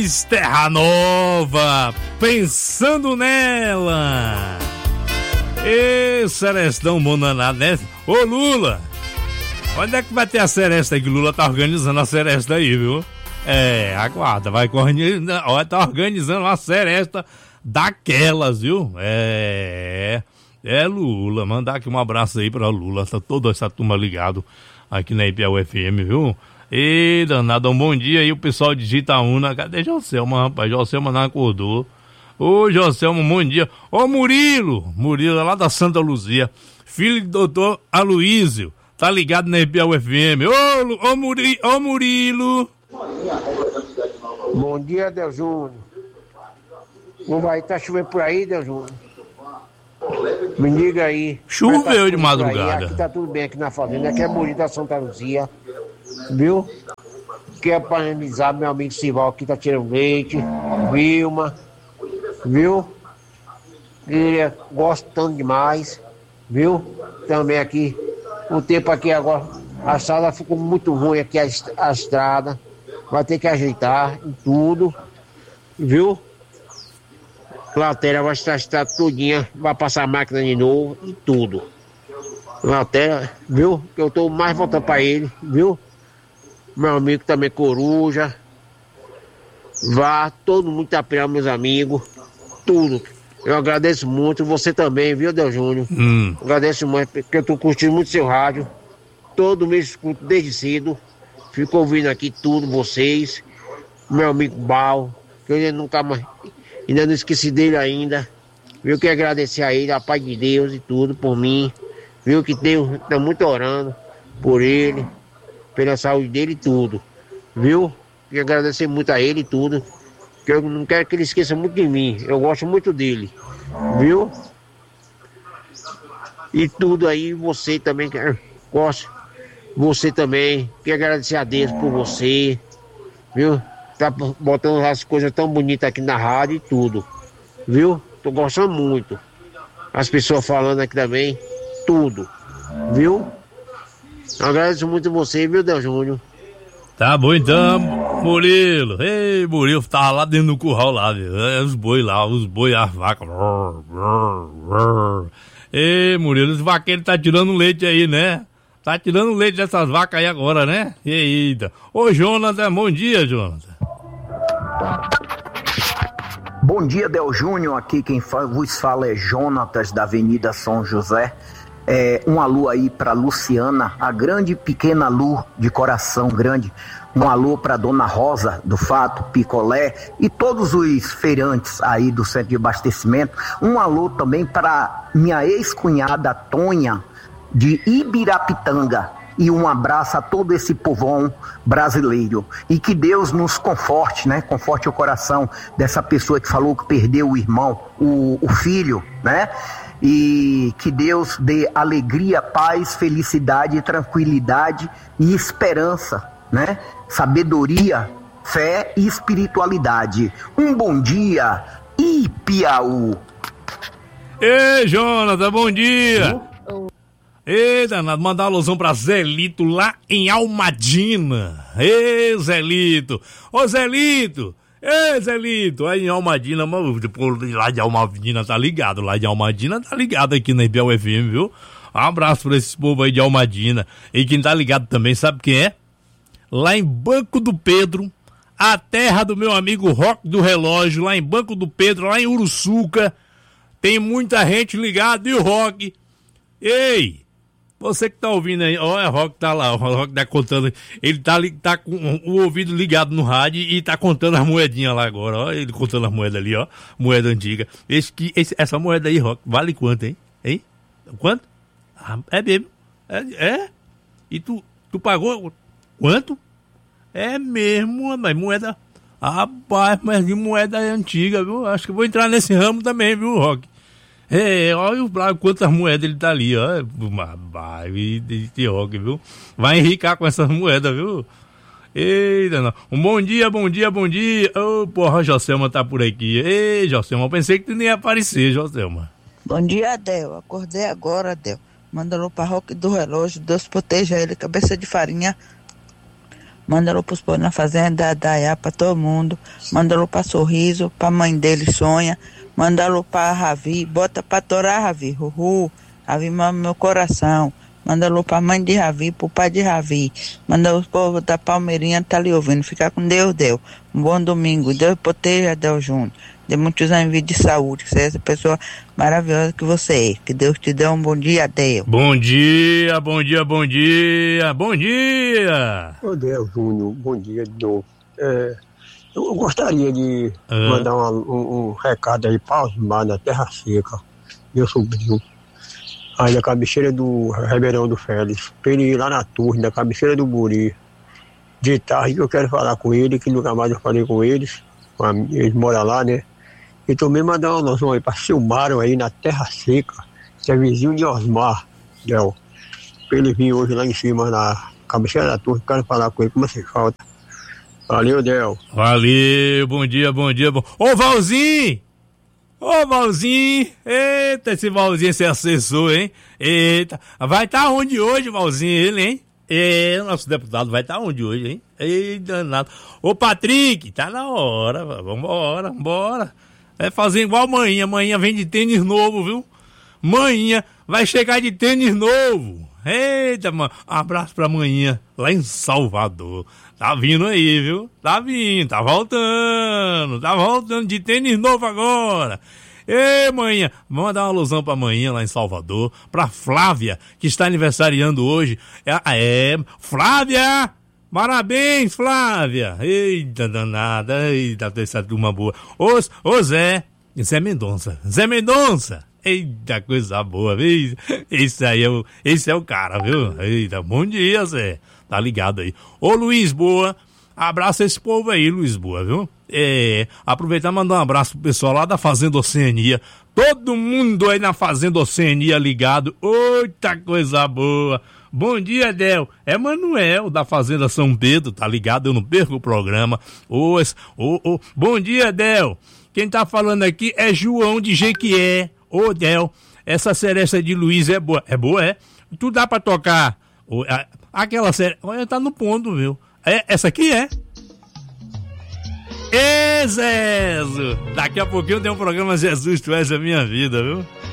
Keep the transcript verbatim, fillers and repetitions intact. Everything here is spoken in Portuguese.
Luiz Terra Nova, pensando nela. Ê, Serestão bom danado, né? Ô Lula, onde é que vai ter a seresta aí? Que Lula tá organizando a seresta aí, viu? É, aguarda, vai correndo, ó, tá organizando uma seresta daquelas, viu? É, é Lula, mandar aqui um abraço aí pra Lula, tá toda essa turma ligado aqui na I P A U F M, viu? Ei, danado, um bom dia aí, o pessoal de Itaúna. Cadê Joselma, rapaz? Joselma não acordou. Ô, Joselma, bom dia. Ô, Murilo, Murilo é lá da Santa Luzia, filho do doutor Aloísio, tá ligado na I P A U F M. Ô, ô, Muri, ô Murilo. Bom dia, Del Júnior. Como vai? Tá chovendo por aí, Del Júnior? Me diga aí. Choveu de madrugada. Aqui tá tudo bem aqui na fazenda, aqui é Murilo da Santa Luzia. Viu? Quer parabenizar meu amigo Sival que tá tirando leite, Vilma, viu? Ele é gostando demais, viu? Também aqui, o tempo aqui agora, a estrada ficou muito ruim aqui, a, a estrada, vai ter que ajeitar em tudo, viu? Lateral vai estar a estrada todinha, vai passar a máquina de novo e tudo. Lateral, viu? Que eu tô mais voltando pra ele, viu? Meu amigo também Coruja, vá, todo mundo tá pirando, meus amigos, tudo. Eu agradeço muito, você também, viu, Del Júnior? Hum. Agradeço muito, porque eu tô curtindo muito seu rádio, todo mês escuto desde cedo, fico ouvindo aqui tudo, vocês, meu amigo Bal, que eu ainda nunca mais, ainda não esqueci dele ainda, viu, que agradecer a ele, a paz de Deus e tudo, por mim, viu, que Deus tá muito orando por ele, pela saúde dele e tudo, viu? E agradecer muito a ele e tudo, que eu não quero que ele esqueça muito de mim, eu gosto muito dele, viu? E tudo aí, você também, gosto, você também, quero agradecer a Deus por você, viu? Tá botando as coisas tão bonitas aqui na rádio e tudo, viu? Tô gostando muito, as pessoas falando aqui também, tudo, viu? Eu agradeço muito você, viu, Del Júnior? Tá bom então, Murilo. Ei, Murilo, tava lá dentro do curral lá, viu? É, os boi lá, os boi, as vacas. Ei, Murilo, esse vaqueiro tá tirando leite aí, né? Tá tirando leite dessas vacas aí agora, né? Eita. Ô, Jonathan, bom dia, Jonathan. Bom dia, Del Júnior. Aqui quem vos fala é Jonatas, da Avenida São José. É, um alô aí para Luciana, a grande pequena Lu de coração grande. Um alô para Dona Rosa do Fato, Picolé e todos os feirantes aí do centro de abastecimento. Um alô também para minha ex-cunhada Tonha de Ibirapitanga. E um abraço a todo esse povão brasileiro. E que Deus nos conforte, né? Conforte o coração dessa pessoa que falou que perdeu o irmão, o, o filho, né? E que Deus dê alegria, paz, felicidade, tranquilidade e esperança, né? Sabedoria, fé e espiritualidade. Um bom dia, Ipiaú. Ei, Jonathan, bom dia. Ei, danado, mandar uma alusão pra Zelito lá em Almadina. Ei, Zelito. Ô, Zelito. Ei, Zelito, aí em Almadina, lá de Almadina tá ligado, lá de Almadina tá ligado aqui na I P A U F M, viu? Um abraço pra esse povo aí de Almadina. E quem tá ligado também, sabe quem é? Lá em Banco do Pedro, a terra do meu amigo Rock do Relógio, lá em Banco do Pedro, lá em Uruçuca, tem muita gente ligada, e o Rock? Ei! Você que tá ouvindo aí, olha, o Rock tá lá, o Rock tá contando, ele tá, tá com o ouvido ligado no rádio e tá contando as moedinhas lá agora, ó, ele contando as moedas ali, ó, moeda antiga. Esse, esse, essa moeda aí, Rock, vale quanto, hein? Hein? Quanto? Ah, é mesmo? É? é? E tu, tu pagou quanto? É mesmo, mas moeda, rapaz, mas de moeda antiga, viu? Acho que eu vou entrar nesse ramo também, viu, Rock? É, olha o Braga, quantas moedas ele tá ali, ó. Vai, viu? Vai enricar com essas moedas, viu? Eita, não. Um bom dia, bom dia, bom dia. Ô, oh, porra, Joselma tá por aqui. Ei, Joselma, eu pensei que tu nem ia aparecer, Joselma. Bom dia, Adel. Acordei agora, Adel. Mandando pra Rock do Relógio. Deus proteja ele, cabeça de farinha. Manda alô pros povos na fazenda Dayá, pra todo mundo. Manda alô pra Sorriso, pra mãe dele, Sonha. Manda alô pra Ravi, bota pra torar, Ravi, Ruhu. Ravi, mama meu coração. Manda alô pra mãe de Ravi, pro pai de Ravi. Manda os povos da Palmeirinha, tá ali ouvindo. Fica com Deus, Deus. Um bom domingo. Deus proteja, Deus Júnior. Dê muitos anos de vida e saúde. Que seja essa pessoa maravilhosa que você é. Que Deus te dê um bom dia, Deus. Bom dia, bom dia, bom dia, bom dia. Ô Deus Júnior, bom dia de novo. É, eu gostaria de ah. mandar uma, um, um recado aí para Osmar na Terra Seca, meu sobrinho. Aí na cabeceira do Ribeirão do Félix, pra ele ir lá na torre, na cabeceira do Buri. De tarde eu quero falar com ele, que nunca mais eu falei com eles. Eles moram lá, né? E também mandar uma noção aí pra Silmaro aí na Terra Seca, que é vizinho de Osmar, Del. Pra ele vir hoje lá em cima na cabeceira da torre, quero falar com ele, como você falta. Valeu, Del. Valeu, bom dia, bom dia, bom... Ô, Valzinho! Ô, Valzinho! Eita, esse Valzinho, esse assessor, hein? Eita, vai estar tá onde hoje, Valzinho, ele, hein? É, o nosso deputado vai estar tá onde hoje, hein? Ei, danado. Ô, Patrick, tá na hora, vambora, vambora. É fazer igual amanhã, amanhã vem de tênis novo, viu? Manhã vai chegar de tênis novo. Eita, mano, um abraço pra amanhã, lá em Salvador. Tá vindo aí, viu? Tá vindo, tá voltando, tá voltando de tênis novo agora. Ei, manhã, vamos mandar uma alusão pra manhã lá em Salvador, pra Flávia, que está aniversariando hoje. É, é Flávia! Parabéns, Flávia! Eita, danada, eita, essa turma boa. Ô, ô Zé, Zé Mendonça, Zé Mendonça! Eita, coisa boa, viu? Esse aí é o, esse é o cara, viu? Eita, bom dia, Zé. Tá ligado aí. Ô, Luiz Boa, abraça esse povo aí, Luiz Boa, viu? É, aproveitar e mandar um abraço pro pessoal lá da Fazenda Oceania. Todo mundo aí na Fazenda Oceania ligado. Eita, coisa boa. Bom dia, Del. É Manuel da Fazenda São Pedro, tá ligado? Eu não perco o programa. Ô, ô, ô. Bom dia, Del. Quem tá falando aqui é João de Jequié. Ô, Del, essa seresta de Luiz é boa. É boa, é? Tu dá pra tocar ô, a, aquela seresta. Olha, tá no ponto, viu? É, essa aqui é. Ê, Zezo! Daqui a pouquinho tem um programa Jesus, Tu És a Minha Vida, viu?